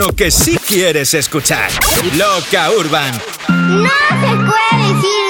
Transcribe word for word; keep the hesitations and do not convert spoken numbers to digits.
Lo que sí quieres escuchar. Loca Urban. No se puede decir